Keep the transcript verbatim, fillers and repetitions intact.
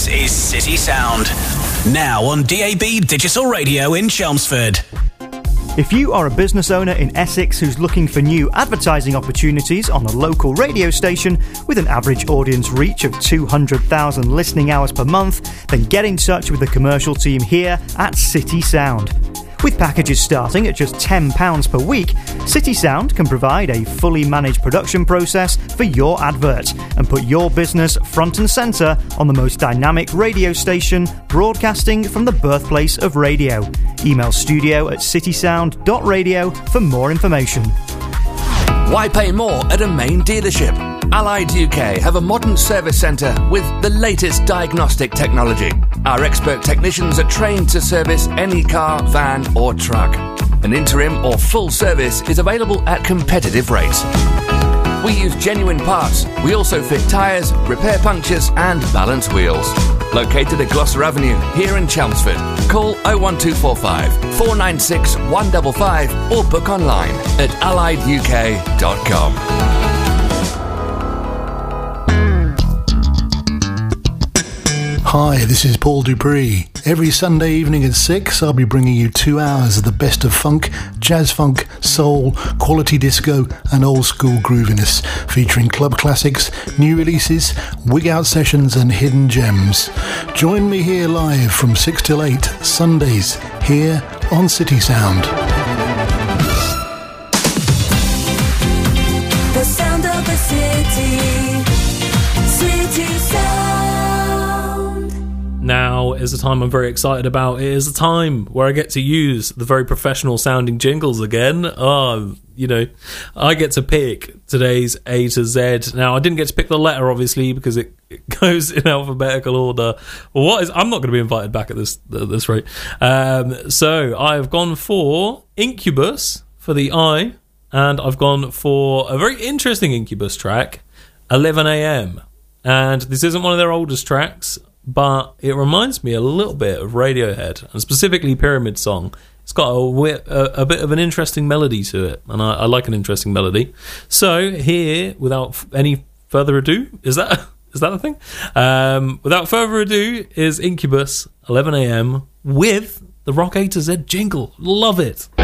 This is City Sound. Now on D A B Digital Radio in Chelmsford. If you are a business owner in Essex who's looking for new advertising opportunities on a local radio station with an average audience reach of two hundred thousand listening hours per month, then get in touch with the commercial team here at City Sound. With packages starting at just ten pounds per week, City Sound can provide a fully managed production process for your advert and put your business front and centre on the most dynamic radio station broadcasting from the birthplace of radio. Email studio at citysound dot radio for more information. Why pay more at a main dealership? Allied U K have a modern service centre with the latest diagnostic technology. Our expert technicians are trained to service any car, van or truck. An interim or full service is available at competitive rates. We use genuine parts. We also fit tyres, repair punctures and balance wheels. Located at Gloucester Avenue, here in Chelmsford. Call oh one two four five, four nine six, one five five or book online at allied u k dot com. Hi, this is Paul Dupree. Every Sunday evening at six, I'll be bringing you two hours of the best of funk, jazz funk, soul, quality disco and old school grooviness, featuring club classics, new releases, wig out sessions and hidden gems. Join me here live from six till eight, Sundays, here on City Sound. The sound of the city, City Sound. Now is a time I'm very excited about. It is a time where I get to use the very professional sounding jingles again. Oh, you know, I get to pick today's A to Z. Now, I didn't get to pick the letter, obviously, because it, it goes in alphabetical order. Well, what is? I'm not going to be invited back at this at this rate. Um, so I've gone for Incubus for the I, and I've gone for a very interesting Incubus track, eleven a m. And this isn't one of their oldest tracks, but it reminds me a little bit of Radiohead, and specifically Pyramid Song. It's got a, a, a bit of an interesting melody to it, and I, I like an interesting melody. So here, without any further ado, is that is that the thing? Um, without further ado, is Incubus, eleven a m, with the Rock A to Z jingle. Love it.